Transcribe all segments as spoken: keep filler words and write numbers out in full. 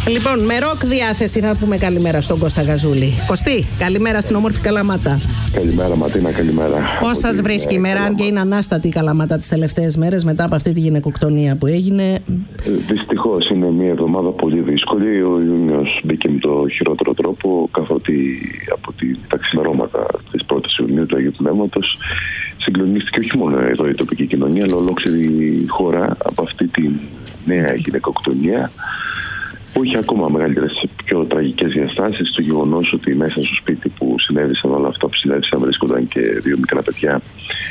Λοιπόν, με ροκ διάθεση θα πούμε καλημέρα στον Κώστα Γαζούλη. Κωστή, καλημέρα στην όμορφη Καλαμάτα. Καλημέρα Ματίνα, καλημέρα. Πώς σας βρίσκει η μέρα, αν και είναι ανάστατη η Καλαμάτα τις τελευταίες μέρες μετά από αυτή τη γυναικοκτονία που έγινε? Δυστυχώς είναι μια εβδομάδα πολύ δύσκολη. Ο Ιούνιος μπήκε με το χειρότερο τρόπο, καθότι από τη, τα ξημερώματα της πρώτης Ιουνίου του Αγίου Πνεύματος συγκλονίστηκε όχι μόνο εδώ η τοπική κοινωνία, αλλά ολόκληρη η χώρα από αυτή τη νέα γυναικοκτονία, που είχε ακόμα μεγαλύτερες, πιο τραγικές διαστάσεις. Το γεγονός ότι μέσα στο σπίτι που συνέβησαν όλα αυτά που συνέβησαν βρίσκονταν και δύο μικρά παιδιά.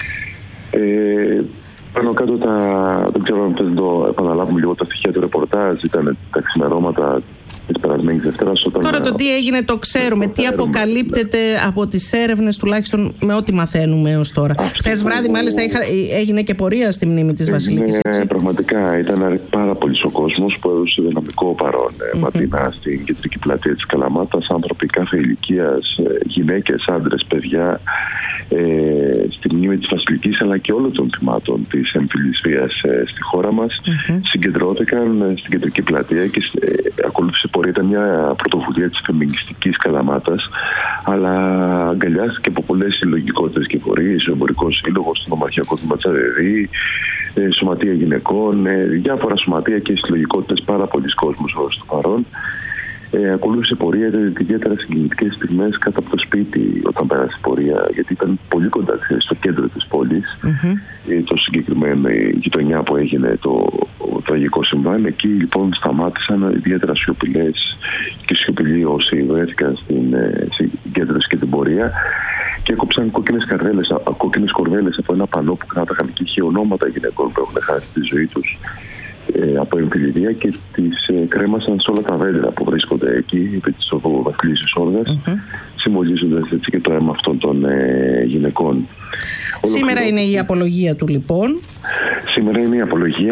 Ε, πάνω κάτω τα, δεν ξέρω αν θες να το επαναλάβουμε λίγο τα στοιχεία του ρεπορτάζ. Ήταν τα ξημερώματα της περασμένης Δευτέρας. Τώρα το τι έγινε το ξέρουμε, το τι ξέρουμε. Αποκαλύπτεται από τις έρευνες, τουλάχιστον με ό,τι μαθαίνουμε έως τώρα. Χθες βράδυ που... μάλιστα είχα, έγινε και πορεία στη μνήμη της Βασιλικής. Ναι, πραγματικά ήταν πάρα πολύ ο κόσμος που έδωσε δυναμικό παρόν mm-hmm. Ματίνα στην κεντρική πλατεία της Καλαμάτας. Άνθρωποι κάθε ηλικίας, γυναίκες, άντρες, παιδιά, ε, στη μνήμη της Βασιλικής, αλλά και όλων των θυμάτων της εμφυλής βίας ε, στη χώρα μας mm-hmm. συγκεντρώθηκαν στην κεντρική πλατεία και ε, ακολούθησε πορεία. Ήταν μια πρωτοβουλία της φεμινιστικής Καλαμάτας, αλλά αγκαλιάστηκε από πολλές συλλογικότητες και φορείς, ο Εμπορικός Σύλλογος, το Νομαρχιακό Τμήμα Τσαρεδί, ε, Σωματεία Γυναικών, ε, διάφορα σωματεία και συλλογικότητες, πάρα πολλοί κόσμος ως το παρόν. Ε, ακολούθησε πορεία, ήταν ιδιαίτερα συγκινητικές στιγμές κάτω από το σπίτι όταν πέρασε η πορεία, γιατί ήταν πολύ κοντά στο κέντρο της πόλης. Mm-hmm. Ε, το συγκεκριμένο η γειτονιά που έγινε το, το τραγικό συμβάν. Εκεί λοιπόν σταμάτησαν ιδιαίτερα σιωπηλές και σιωπηλοί όσοι βρέθηκαν στην συγκέντρωση και την πορεία και έκοψαν κόκκινες καρδέλες, κόκκινες κορδέλες από ένα πανό που κράταγαν και είχε ονόματα γυναικών που έχουν χάσει τη ζωή τους από εμφυλιδία και τις ε, κρέμασαν σε όλα τα δέντρα που βρίσκονται εκεί επί της οδού Βασιλής της Όργας, mm-hmm. συμβολίζοντας έτσι και το αίμα αυτών των ε, γυναικών. Σήμερα είναι η απολογία του λοιπόν. Σήμερα είναι η απολογία.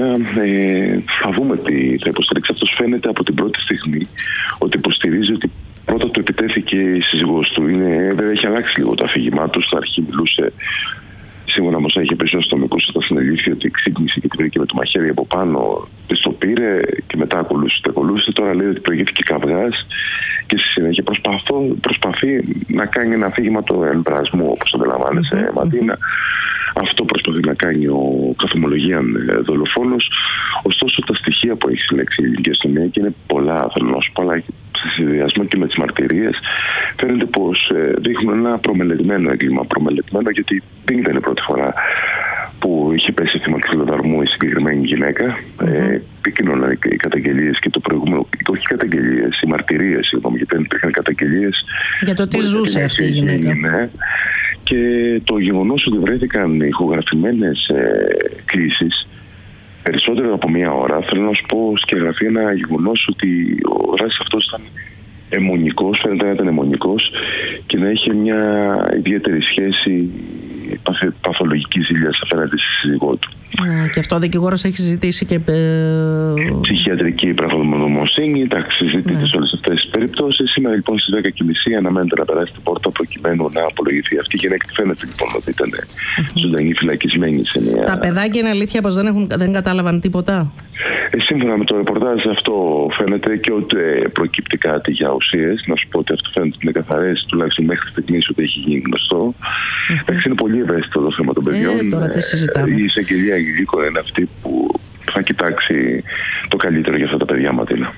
Ε, θα δούμε τι θα υποστηρίξει. Αυτός φαίνεται από την πρώτη στιγμή ότι υποστηρίζει ότι πρώτα του επιτέθηκε η σύζυγός του. Είναι, βέβαια έχει αλλάξει λίγο το αφήγημά του. Στην αρχή μιλούσε, σύμφωνα με όσα είχε πει στο αστυνομικό, ήταν συνελήφθη ότι ξύπνησε και την βρήκε με το μαχαίρι από πάνω, της το πήρε και μετά ακολούθησε. Το ακολούθησε. Τώρα λέει ότι προηγήθηκε καυγάς και στη συνέχεια προσπαθεί να κάνει ένα αφήγημα του εμπρασμού, όπως αντιλαμβάνεσαι, mm-hmm. Ματίνα. Αυτό προσπαθεί να κάνει ο καθομολογίαν δολοφόνος. Ωστόσο, τα στοιχεία που έχει συλλέξει η ελληνική αστυνομία, και είναι πολλά, θέλω να σου πω, αλλά σε συνδυασμό και με τις μαρτυρίες, φαίνεται πως ε, δείχνουν ένα προμελετημένο έγκλημα. Προμελετημένο, γιατί δεν ήταν η πρώτη φορά που είχε πέσει θύμα ξυλοδαρμού η συγκεκριμένη γυναίκα. Mm-hmm. Ε, επικοινωναν οι καταγγελίες και το προηγούμενο, όχι οι καταγγελίες, οι μαρτυρίες, συγγνώμη, γιατί δεν υπήρχαν καταγγελίες. Για το τι ζούσε αυτή η γυναίκα. Ναι. Και το γεγονός ότι βρέθηκαν ηχογραφημένες ε, κλήσεις περισσότερο από μία ώρα, θέλω να σου πω, σκεγγραφεί ένα γεγονός ότι ο δράσης αυτός ήταν αιμονικός, φαίνεται να ήταν αιμονικός και να είχε μια ιδιαίτερη σχέση παθολογική ζήλιας απέναντι στη σύζυγό του. Yeah, και αυτό ο δικηγόρος έχει συζητήσει και ψυχιατρική πραγματογνωμοσύνη. Εντάξει, συζητείται yeah. σε όλες αυτές τις περιπτώσεις. Σήμερα λοιπόν στις δέκα και μισή αναμένεται να περάσει την πόρτα προκειμένου να απολογηθεί αυτή η γυναίκα. Φαίνεται λοιπόν ότι ήταν mm-hmm. ζωντανή φυλακισμένη σε μια. Τα παιδάκια είναι αλήθεια πως δεν, έχουν, δεν κατάλαβαν τίποτα. Ε, σύμφωνα με το ρεπορτάζ αυτό φαίνεται, και ότι προκύπτει κάτι για ουσίες. Να σου πω ότι αυτό φαίνεται ότι είναι καθαρές, τουλάχιστον μέχρι στιγμής, ότι έχει γίνει γνωστό. Mm-hmm. Εντάξει, είναι πολύ ευαίσθητο το θέμα των παιδιών. Ε, τώρα τι συζητάμε. Η εισαγγελία Γλίκο είναι αυτή που θα κοιτάξει το καλύτερο για αυτά τα παιδιά, Ματίνα.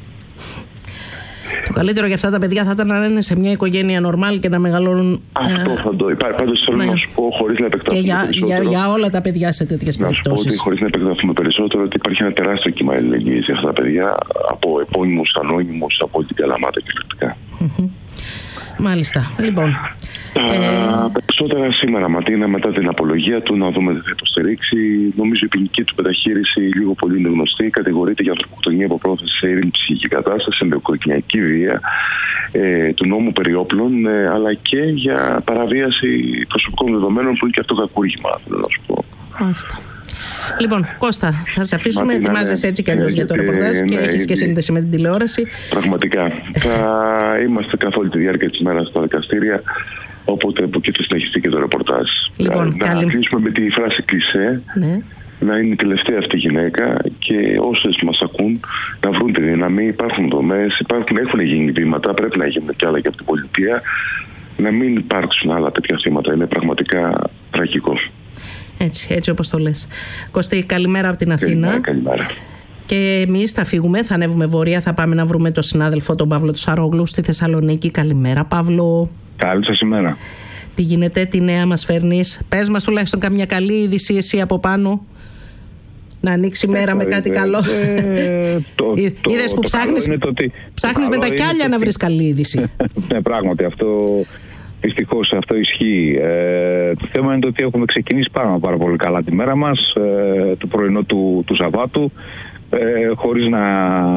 Το καλύτερο για αυτά τα παιδιά θα ήταν να είναι σε μια οικογένεια νορμάλ και να μεγαλώνουν. Αυτό ε... θα το υπάρχει. Πάντως θέλω ναι. να σου πω, χωρίς να επεκταθούμε. Και για, περισσότερο, για, για όλα τα παιδιά σε τέτοιες περιπτώσεις. Να σου πω ότι χωρίς να επεκταθούμε περισσότερο, ότι υπάρχει ένα τεράστιο κύμα αλληλεγγύης για αυτά τα παιδιά, από επώνυμους, ανώνυμους, από όλη την Καλαμάτα κυριολεκτικά. Mm-hmm. Μάλιστα. Λοιπόν. Τα ε... περισσότερα σήμερα, Ματίνα, μετά την απολογία του, να δούμε τι θα υποστηρίξει. Νομίζω η ποινική του μεταχείριση λίγο πολύ είναι γνωστή. Κατηγορείται για ανθρωποκτονία από πρόθεση σε ήρεμη ψυχική κατάσταση, ενδοοικογενειακή βία, ε, του νόμου περί όπλων, ε, αλλά και για παραβίαση προσωπικών δεδομένων, που είναι και αυτό κακούργημα, θέλω να σου πω. Μάλιστα. Λοιπόν, Κώστα, θα σε αφήσουμε. Ετοιμάζεσαι έτσι κι αλλιώς για το ρεπορτάζ και έχεις και σύνδεση με την τηλεόραση. Πραγματικά. Θα είμαστε καθ' όλη τη διάρκεια της μέρας στα δικαστήρια. Οπότε από εκεί θα συνεχιστεί και το ρεπορτάζ. Λοιπόν, να καλή... κλείσουμε με τη φράση κλισέ. Ναι. να είναι η τελευταία αυτή γυναίκα και όσες μας ακούν να βρουν τη δύναμη. Υπάρχουν δομές, υπάρχουν, έχουν γίνει βήματα, πρέπει να γίνουν κι άλλα και από την πολιτεία. Να μην υπάρξουν άλλα τέτοια θύματα. Είναι πραγματικά τραγικό. Έτσι, έτσι όπως το λες. Κωστή, καλημέρα από την Αθήνα. Καλημέρα, καλημέρα. Και εμείς θα φύγουμε, θα ανέβουμε βόρεια, θα πάμε να βρούμε τον συνάδελφο τον Παύλο του Σαρόγλου στη Θεσσαλονίκη. Καλημέρα, Παύλο. Καλή σας ημέρα. Τι γίνεται, τι νέα μας φέρνεις? Πες μας τουλάχιστον καμιά καλή είδηση εσύ από πάνω. Να ανοίξει η μέρα ε, με κάτι ε, καλό. Ε, το, Είδες που το ψάχνεις, ότι, ψάχνεις με τα κιάλια να βρεις καλή είδηση. Ναι, πράγματι αυτό, δυστυχώς αυτό ισχύει. Ε, το θέμα είναι το ότι έχουμε ξεκινήσει πάρα, πάρα πολύ καλά τη μέρα μας, ε, το πρωινό του, του Σαββάτου, ε, χωρίς να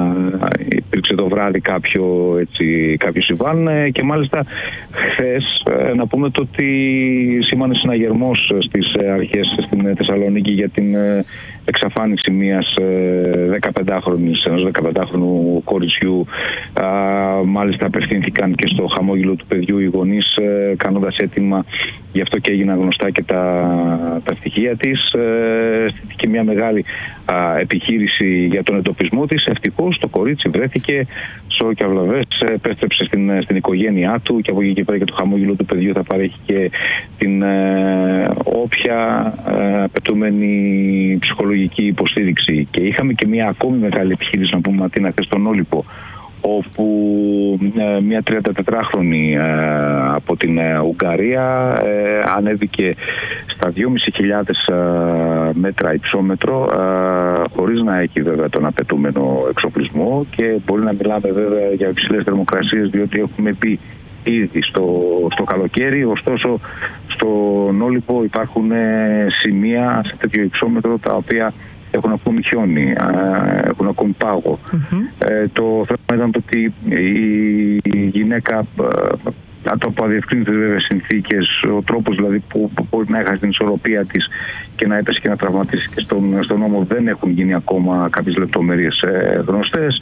υπήρξε το βράδυ κάποιο, έτσι, κάποιο συμβάν, ε, και μάλιστα χθες ε, να πούμε το ότι σήμανε συναγερμός στις αρχές στην Θεσσαλονίκη για την ε, εξαφάνιση μιας δεκαπεντάχρονης, ενός δεκαπεντάχρονου κοριτσιού. Α, μάλιστα απευθύνθηκαν και στο χαμόγελο του παιδιού οι γονείς, ε, κάνοντας αίτημα, γι' αυτό και έγιναν γνωστά και τα, τα στοιχεία της. Ε, και μια μεγάλη α, επιχείρηση για τον εντοπισμό της. Ευτυχώς το κορίτσι βρέθηκε σω και αυλαβές, επέστρεψε στην, στην οικογένειά του και από εκεί και πέρα και το χαμόγελο του παιδιού θα παρέχει και την ε, όποια ε, απαιτούμενη ψυχολογική υποστήριξη. Και είχαμε και μια ακόμη μεγάλη επιχείρηση, να πούμε, Ματίνα, χθες στον Όλυπο, όπου ε, μια τριαντατετράχρονη ε, από την ε, Ουγγαρία ε, ανέβηκε στα δυόμισι χιλιάδες ε, μέτρα υψόμετρο, ε, χωρίς να έχει βέβαια τον απαιτούμενο εξοπλισμό, και μπορεί να μιλάμε βέβαια για υψηλές θερμοκρασίες, διότι έχουμε πει ήδη στο, στο καλοκαίρι. Ωστόσο στον Όλυπο υπάρχουν ε, σημεία σε τέτοιο υψόμετρο τα οποία έχουν ακόμη χιόνι, έχουν ακόμη πάγο. Mm-hmm. Ε, το θέμα ήταν το ότι η γυναίκα, το από αδιευκρίνητες βέβαια συνθήκες, ο τρόπος δηλαδή που, που μπορεί να έχασε την ισορροπία της και να έπεσε και να τραυματίσει και στον, στον νόμο, δεν έχουν γίνει ακόμα κάποιες λεπτομέρειες ε, γνωστές.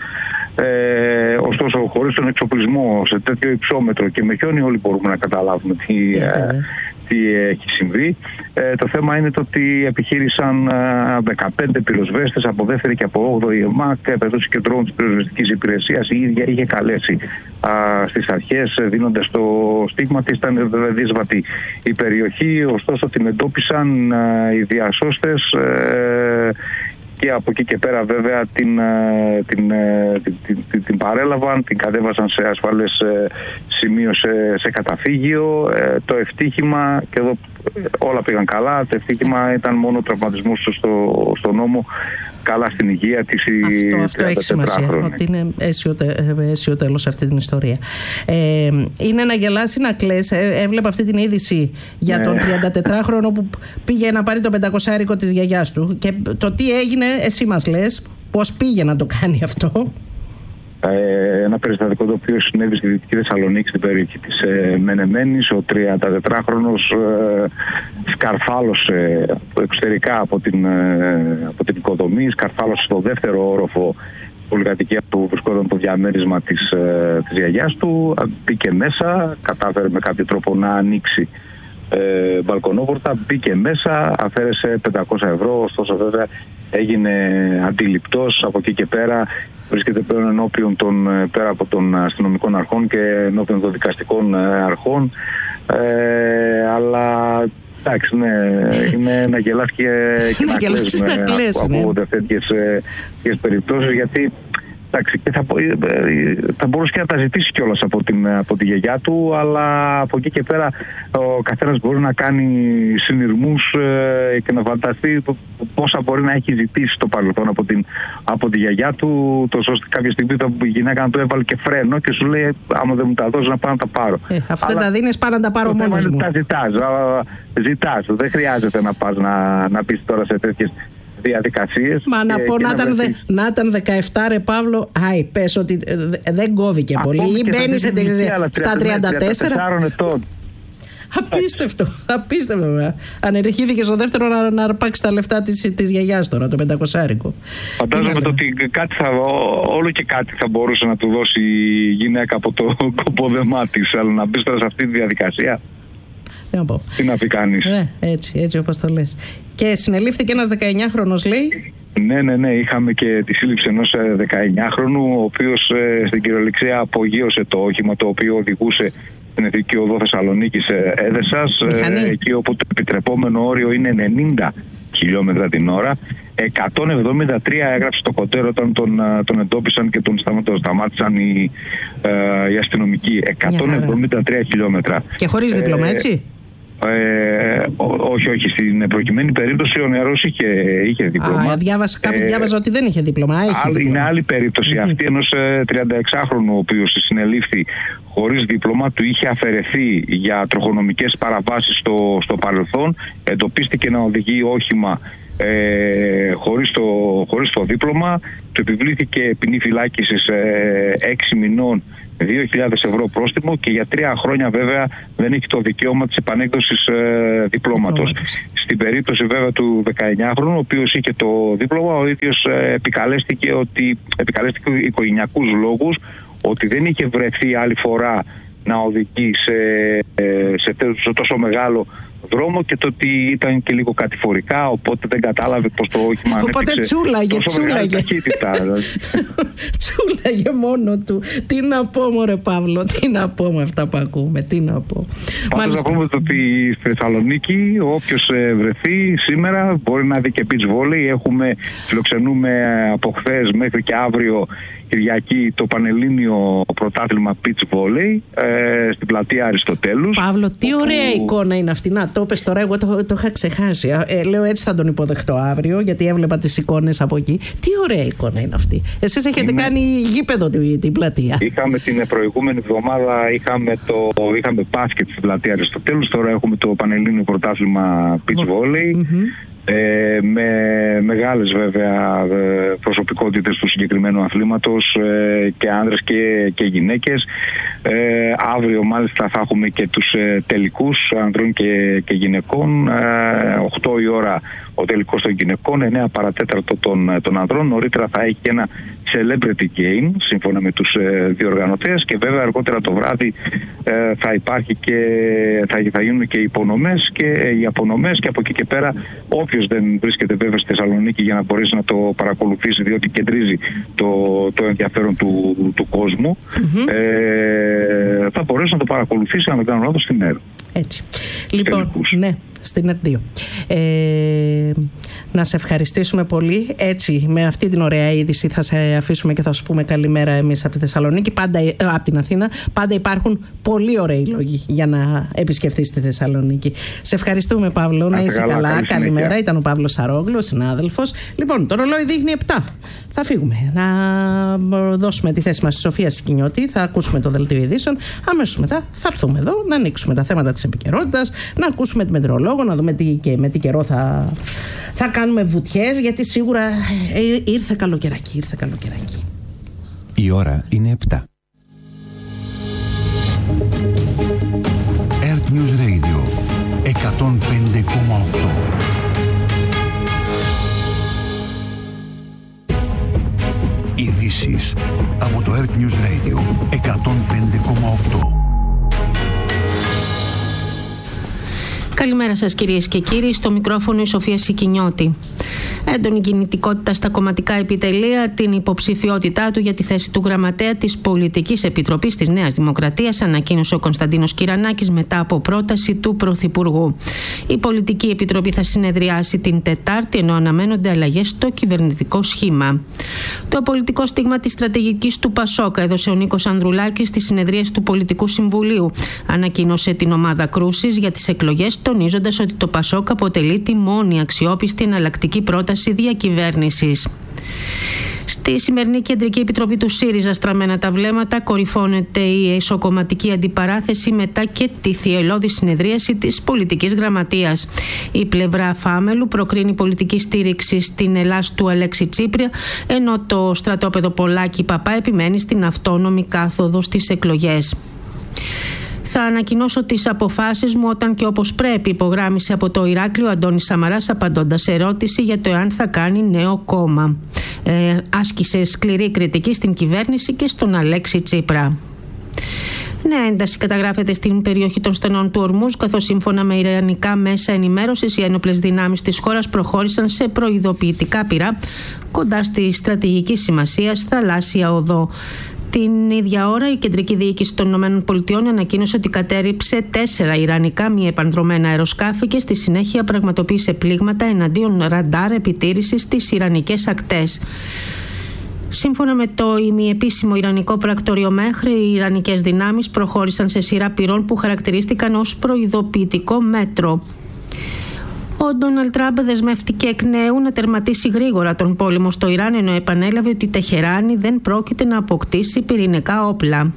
Ε, ωστόσο, χωρίς τον εξοπλισμό σε τέτοιο υψόμετρο και με χιόνι, όλοι μπορούμε να καταλάβουμε τι, yeah. ε, τι έχει συμβεί. Ε, το θέμα είναι το ότι επιχείρησαν ε, δεκαπέντε πυροσβέστες από δεύτερη και από όγδοη ΕΜΑΚ, επεδόσει και ντρόουν της πυροσβεστικής υπηρεσίας. Η ίδια είχε καλέσει α, στις αρχές, δίνοντας το στίγμα της. Ήταν βέβαια δύσβατη η περιοχή, ωστόσο την εντόπισαν ε, οι διασώστες, ε, και από εκεί και πέρα βέβαια την, την, την, την, την παρέλαβαν, την κατέβασαν σε ασφαλές σημείο, σε, σε καταφύγιο. Το ευτύχημα, και εδώ όλα πήγαν καλά, το ευτύχημα ήταν μόνο ο τραυματισμός στο, στο νόμο. Καλά στην υγεία της. Αυτό, αυτό έχει σημασία, ότι είναι αίσιο τέλος σε αυτή την ιστορία. Ε, είναι να γελάσει, να κλαις. Ε, έβλεπα αυτή την είδηση για ναι. τον τριαντατετράχρονο που πήγε να πάρει το πεντακόσιαρικο της γιαγιάς του, και το τι έγινε εσύ μας λες, πώς πήγε να το κάνει αυτό. Ε, ένα περιστατικό το οποίο συνέβη στη Δυτική Θεσσαλονίκη, στην περιοχή της ε, Μενεμένης. Ο τριαντατετράχρονος ε, σκαρφάλωσε εξωτερικά από την, ε, από την οικοδομή, σκαρφάλωσε στο δεύτερο όροφο πολυκατοικία που βρισκόταν το διαμέρισμα της, ε, της γιαγιάς του, μπήκε μέσα, κατάφερε με κάποιο τρόπο να ανοίξει ε, μπαλκονόπορτα, μπήκε μέσα, αφαίρεσε πεντακόσια ευρώ, ωστόσο βέβαια έγινε αντιληπτός. Από εκεί και πέρα βρίσκεται πλέον ενώπιον των, πέρα από των αστυνομικών αρχών και ενώπιον των δικαστικών αρχών. Ε, αλλά εντάξει, ναι, είναι να γελάς και, και να κλαις από ακούγονται τέτοιες περιπτώσεις, γιατί εντάξει, και θα, θα μπορούσε και να τα ζητήσει κιόλας από, την, από τη γιαγιά του, αλλά από εκεί και πέρα ο καθένας μπορεί να κάνει συνειρμούς ε, και να φανταστεί πόσα μπορεί να έχει ζητήσει στο παρελθόν από, την, από τη γιαγιά του, τόσο ώστε κάποια στιγμή η γυναίκα να του έβαλε και φρένο και σου λέει άμα δεν μου τα δώσεις να πάω να τα πάρω. Ε, αυτά αλλά, τα δίνεις, πάω να τα πάρω μόνος μου. Τα ζητάς, ζητάς, δεν χρειάζεται να πας να, να πεις τώρα σε τέτοιες διαδικασίες. Μα να πω να, να, δε, να ήταν δεκαεπτά, ρε Παύλο, άι, πες ότι δεν κόβει και πολύ, ή μπαίνει στα τριάντα τέσσερα. ετών. Απίστευτο, απίστευτο. Ανερχήθηκε στο δεύτερο να, να αρπάξει τα λεφτά της, της γιαγιάς τώρα, το πεντακόσιαρικο. Φαντάζομαι το ότι κάτι θα, όλο και κάτι θα μπορούσε να του δώσει η γυναίκα από το κοπόδεμά της, αλλά να μπει τώρα σε αυτή τη διαδικασία. Τι να πω. Τι να πει κανείς. Ναι, έτσι, έτσι όπως το λες. Και συνελήφθηκε ένας δεκαεννιάχρονος, λέει. Ναι, ναι, ναι. Είχαμε και τη σύλληψη ενός δεκαεννιάχρονου, ο οποίος ε, στην κυριολεξία απογείωσε το όχημα το οποίο οδηγούσε στην Εθνική Οδό Θεσσαλονίκης Έδεσσας, ε, εκεί όπου το επιτρεπόμενο όριο είναι ενενήντα χιλιόμετρα την ώρα. εκατόν εβδομήντα τρία έγραψε το κοντέρ όταν τον, τον εντόπισαν και τον σταμάτησαν οι, ε, οι αστυνομικοί. εκατόν εβδομήντα τρία χιλιόμετρα. Και χωρίς ε, δίπλωμα, έτσι. Ε, ό, όχι, όχι. Στην προκειμένη περίπτωση ο νεαρός είχε, είχε δίπλωμα. Α, διάβασα, κάπου ε, διάβαζα ότι δεν είχε δίπλωμα. Έχει άλλη, δίπλωμα. Είναι άλλη περίπτωση. Mm-hmm. Αυτή ενός τριανταεξάχρονου, ο οποίος συνελήφθη χωρίς δίπλωμα, του είχε αφαιρεθεί για τροχονομικές παραβάσεις στο, στο παρελθόν. Εντοπίστηκε να οδηγεί όχημα ε, χωρίς, το, χωρίς το δίπλωμα. Του επιβλήθηκε ποινή φυλάκισης ε, έξι μηνών, δύο χιλιάδες ευρώ πρόστιμο, και για τρία χρόνια βέβαια δεν έχει το δικαίωμα της επανέκδοσης ε, διπλώματος. Στην περίπτωση βέβαια του δεκαεννιάχρονου, ο οποίος είχε το δίπλωμα, ο ίδιος ε, επικαλέστηκε, ότι, επικαλέστηκε οικογενειακούς λόγους, ότι δεν είχε βρεθεί άλλη φορά να οδηγεί σε, σε, σε τόσο μεγάλο δρόμο και το ότι ήταν και λίγο κατηφορικά, οπότε δεν κατάλαβε πως το όχημα ανέπτυξε τσούλαγε, τόσο μεγάλη ταχύτητα. Τσούλαγε μόνο του. Τι να πω, μωρέ Παύλο, τι να πω με αυτά που ακούμε, τι να πω. Πάντως να πούμε ότι στη Θεσσαλονίκη όποιος βρεθεί σήμερα μπορεί να δει και beach volley. Έχουμε, φιλοξενούμε από χθες μέχρι και αύριο Κυριακή το Πανελλήνιο Πρωτάθλημα beach volley ε, στην πλατεία Αριστοτέλους. Παύλο, τι όπου... ωραία εικόνα είναι αυτή. Να, το πες τώρα, εγώ το, το είχα ξεχάσει. Ε, λέω έτσι θα τον υποδεχτώ αύριο, γιατί έβλεπα τις εικόνες από εκεί. Τι ωραία εικόνα είναι αυτή. Εσείς έχετε είναι... κάνει γήπεδο την, την πλατεία. Είχαμε την προηγούμενη εβδομάδα, είχαμε, το, είχαμε μπάσκετ στην πλατεία Αριστοτέλους. Τώρα έχουμε το Πανελλήνιο Πρωτάθλημα beach volley. Mm-hmm. Ε, με μεγάλες βέβαια προσωπικότητες του συγκεκριμένου αθλήματος, ε, και άνδρες και, και γυναίκες. Ε, αύριο μάλιστα θα έχουμε και τους ε, τελικούς ανδρών και, και γυναικών. Ε, οκτώ η ώρα ο τελικός των γυναικών, εννέα παρατέταρτο των, των ανδρών. Νωρίτερα θα έχει και ένα celebrity game σύμφωνα με τους ε, διοργανωτές, και βέβαια αργότερα το βράδυ ε, θα υπάρχει και θα, θα γίνουν και οι υπονομές και ε, οι απονομές, και από εκεί και πέρα όποιος δεν βρίσκεται βέβαια στη Θεσσαλονίκη για να μπορέσει να το παρακολουθήσει, διότι κεντρίζει το, το ενδιαφέρον του, του κόσμου, mm-hmm. ε, θα μπορέσει να το παρακολουθήσει, αν δεν κάνω λάθος, στην ΕΡ. Έτσι. Λοιπόν, ναι, στην ΕΡ δύο. Ε, να σε ευχαριστήσουμε πολύ. Έτσι, με αυτή την ωραία είδηση θα σε αφήσουμε και θα σου πούμε καλημέρα εμείς από τη Θεσσαλονίκη, πάντα, ε, από την Αθήνα. Πάντα υπάρχουν πολύ ωραίοι λόγοι για να επισκεφθείς τη Θεσσαλονίκη. Σε ευχαριστούμε, Παύλο. Να είσαι καλά. καλά. Καλημέρα. Ήταν ο Παύλος Σαρόγλος, συνάδελφος. Λοιπόν, το ρολόι δείχνει επτά. Θα φύγουμε. Να δώσουμε τη θέση μας στη Σοφία Σικινιώτη. Θα ακούσουμε το δελτίο ειδήσεων. Αμέσως μετά θα έρθουμε εδώ να ανοίξουμε τα θέματα της επικαιρότητας, να ακούσουμε τη μετεωρολόγο, να δούμε τι, και με τι καιρό θα, θα κάνουμε βουτιές, γιατί σίγουρα ήρθε καλοκαιράκι, ήρθε καλοκαιράκι. Η ώρα είναι επτά. Earth News Radio εκατόν πέντε κόμμα οκτώ. Ειδήσεις από το Earth News Radio εκατόν πέντε κόμμα οκτώ. Καλημέρα σας κυρίες και κύριοι, στο μικρόφωνο η Σοφία Σικινιώτη. Έντονη κινητικότητα στα κομματικά επιτελεία, την υποψηφιότητά του για τη θέση του γραμματέα της Πολιτικής Επιτροπής της Νέας Δημοκρατίας ανακοίνωσε ο Κωνσταντίνος Κυρανάκης μετά από πρόταση του Πρωθυπουργού. Η Πολιτική Επιτροπή θα συνεδριάσει την Τετάρτη, ενώ αναμένονται αλλαγές στο κυβερνητικό σχήμα. Το πολιτικό στίγμα της στρατηγικής του Πασόκα έδωσε ο Νίκος Ανδρουλάκης στις συνεδρίες του Πολιτικού Συμβουλίου. Ανακοίνωσε την ομάδα κρούσης για τις εκλογές, τονίζοντας ότι το Πασόκ αποτελεί τη μόνη αξιόπιστη εναλλακτική πρόταση διακυβέρνησης. Στη σημερινή Κεντρική Επιτροπή του ΣΥΡΙΖΑ στραμμένα τα βλέμματα, κορυφώνεται η ισοκομματική αντιπαράθεση μετά και τη θυελλώδη συνεδρίαση της πολιτικής γραμματείας. Η πλευρά Φάμελου προκρίνει πολιτική στήριξη στην Ελλάς του Αλέξη Τσίπρα, ενώ το στρατόπεδο Πολάκη Παπά επιμένει στην αυτόνομη κάθοδο στις εκλογές. Θα ανακοινώσω τις αποφάσεις μου όταν και όπως πρέπει, υπογράμμισε από το Ηράκλειο Αντώνης Σαμαράς, απαντώντας σε ερώτηση για το εάν θα κάνει νέο κόμμα. Ε, άσκησε σκληρή κριτική στην κυβέρνηση και στον Αλέξη Τσίπρα. Νέα ένταση καταγράφεται στην περιοχή των στενών του Ορμούζ, καθώς σύμφωνα με ιρανικά μέσα ενημέρωσης οι ένοπλες δυνάμεις της χώρας προχώρησαν σε προειδοποιητικά πυρά κοντά στη στρατηγική σημασίας θαλάσσια οδό. Την ίδια ώρα, η κεντρική διοίκηση των ΗΠΑ ανακοίνωσε ότι κατέρριψε τέσσερα ιρανικά μη επανδρωμένα αεροσκάφη και στη συνέχεια πραγματοποίησε πλήγματα εναντίον ραντάρ επιτήρησης στις ιρανικές ακτές. Σύμφωνα με το ημιεπίσημο ιρανικό πρακτορείο μέχρι, οι ιρανικές δυνάμεις προχώρησαν σε σειρά πυρών που χαρακτηρίστηκαν ως προειδοποιητικό μέτρο. Ο Ντόναλντ Τραμπ δεσμεύτηκε εκ νέου να τερματίσει γρήγορα τον πόλεμο στο Ιράν, ενώ επανέλαβε ότι η Τεχεράνη δεν πρόκειται να αποκτήσει πυρηνικά όπλα.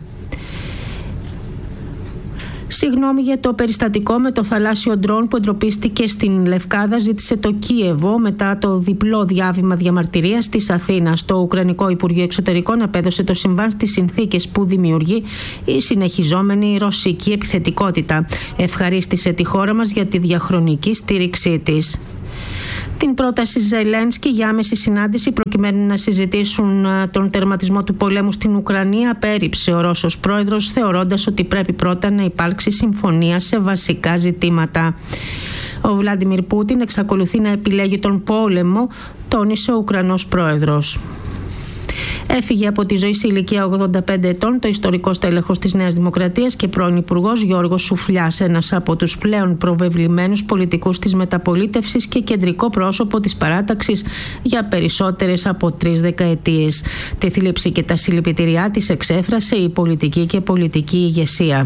Συγγνώμη για το περιστατικό με το θαλάσσιο ντρόν που εντροπίστηκε στην Λευκάδα, ζήτησε το Κίεβο μετά το διπλό διάβημα διαμαρτυρίας της Αθήνας. Το Ουκρανικό Υπουργείο Εξωτερικών απέδωσε το συμβάν στις συνθήκες που δημιουργεί η συνεχιζόμενη ρωσική επιθετικότητα. Ευχαρίστησε τη χώρα μας για τη διαχρονική στήριξή της. Την πρόταση Ζελένσκι για άμεση συνάντηση προκειμένου να συζητήσουν τον τερματισμό του πολέμου στην Ουκρανία απέρριψε ο Ρώσος πρόεδρος, θεωρώντας ότι πρέπει πρώτα να υπάρξει συμφωνία σε βασικά ζητήματα. Ο Βλάντιμιρ Πούτιν εξακολουθεί να επιλέγει τον πόλεμο, τόνισε ο Ουκρανός πρόεδρος. Έφυγε από τη ζωή σε ηλικία ογδόντα πέντε ετών το ιστορικό στέλεχος της Νέας Δημοκρατίας και πρώην υπουργός Γιώργος Σουφλιάς, ένας από τους πλέον προβεβλημένους πολιτικούς της μεταπολίτευσης και κεντρικό πρόσωπο της παράταξης για περισσότερες από τρεις δεκαετίες. Τη θλίψη και τα συλληπιτήριά της εξέφρασε η πολιτική και πολιτική ηγεσία.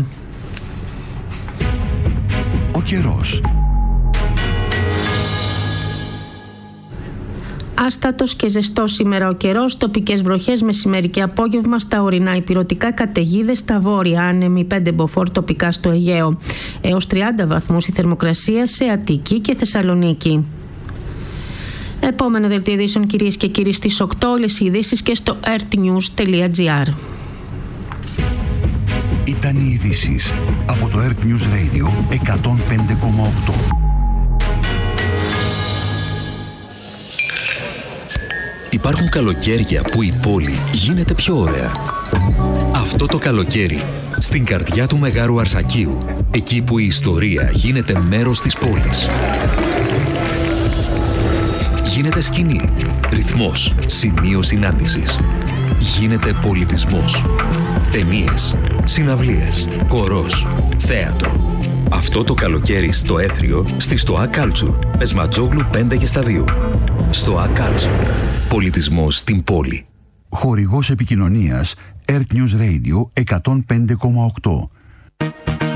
Ο καιρός. Άστατος και ζεστός σήμερα ο καιρός, τοπικές βροχές μεσημέρι και απόγευμα στα ορεινά υπηρετικά, καταιγίδες στα βόρεια, άνεμοι πέντε μποφόρ τοπικά στο Αιγαίο. Έως τριάντα βαθμούς η θερμοκρασία σε Αττική και Θεσσαλονίκη. Επόμενο δελτίο ειδήσεων, κυρίες και κύριοι, στις οκτώ, όλες οι ειδήσεις και στο earthnews τελεία gr. Ήταν οι ειδήσεις από το Earth News Radio εκατόν πέντε κόμμα οκτώ. Υπάρχουν καλοκαίρια που η πόλη γίνεται πιο ωραία. Αυτό το καλοκαίρι, στην καρδιά του Μεγάρου Αρσακίου, εκεί που η ιστορία γίνεται μέρος της πόλης. Γίνεται σκηνή, ρυθμός, σημείο συνάντησης. Γίνεται πολιτισμός. Ταινίες, συναυλίες, χορός, θέατρο. Αυτό το καλοκαίρι στο Έθριο, στη Στοά Κάλτσουρ, Πεσματζόγλου πέντε και στα δύο. Στοά Κάλτσουρ. Πολιτισμός στην πόλη. Χορηγός επικοινωνίας Earth News Radio εκατόν πέντε κόμμα οκτώ.